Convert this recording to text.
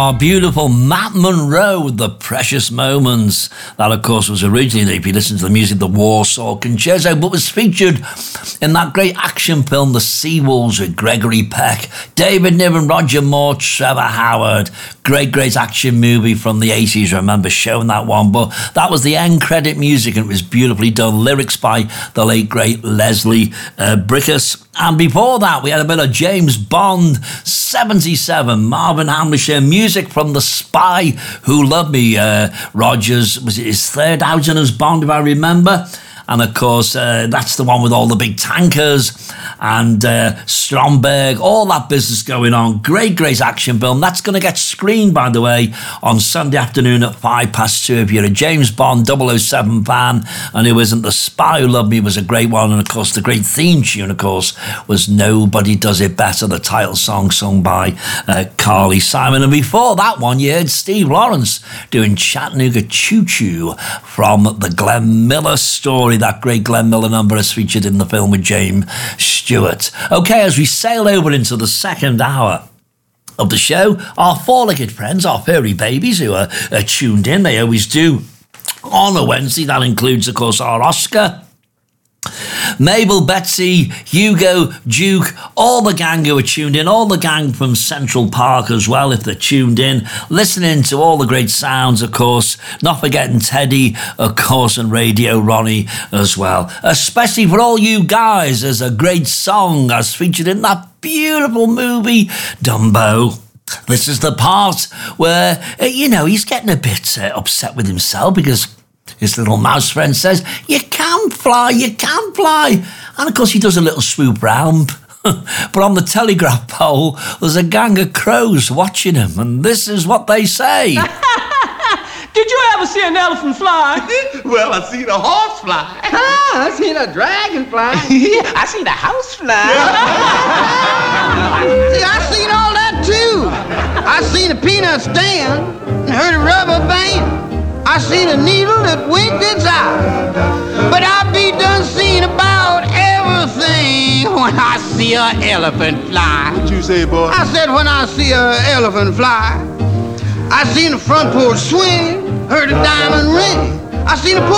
Beautiful Matt Monro, The Precious Moments. That, of course, was originally, if you listen to the music, the Warsaw Concerto, but was featured in that great action film, The Seawolves, with Gregory Peck, David Niven, Roger Moore, Trevor Howard. Great action movie from the 80s. I remember showing that one, but that was the end credit music, and it was beautifully done. Lyrics by the late, great Leslie Bricusse. And before that, we had a bit of James Bond, 77, Marvin Hamlish, music from The Spy Who Loved Me. Rogers, was it his third outing as Bond, if I remember? And of course, that's the one with all the big tankers and Stromberg, all that business going on. Great action film. That's going to get screened, by the way, on Sunday afternoon at 2:05. If you're a James Bond 007 fan and who isn't, The Spy Who Loved Me was a great one. And of course, the great theme tune, of course, was Nobody Does It Better, the title song sung by Carly Simon. And before that one, you heard Steve Lawrence doing Chattanooga Choo Choo from the Glenn Miller Story. That great Glenn Miller number is featured in the film with James Stewart. Okay, as we sail over into the second hour of the show, our four-legged friends, our furry babies who are tuned in, they always do on a Wednesday. That includes, of course, our Oscar, Mabel, Betsy, Hugo, Duke, all the gang who are tuned in, all the gang from Central Park as well, if they're tuned in, listening to all the great sounds, of course, not forgetting Teddy, of course, and Radio Ronnie as well. Especially for all you guys, there's a great song as featured in that beautiful movie, Dumbo. This is the part where, he's getting a bit upset with himself because his little mouse friend says, you can fly. And of course he does a little swoop round. But on the telegraph pole, there's a gang of crows watching him. And this is what they say. Did you ever see an elephant fly? Well, I seen a horse fly. I seen a dragon fly. I seen a house fly. See, I seen all that too. I seen a peanut stand and heard a rubber band. I seen a needle that winked its eye. But I be done seeing about everything when I see an elephant fly. What you say, boy? I said when I see an elephant fly. I seen the front porch swing, heard a diamond ring. I seen a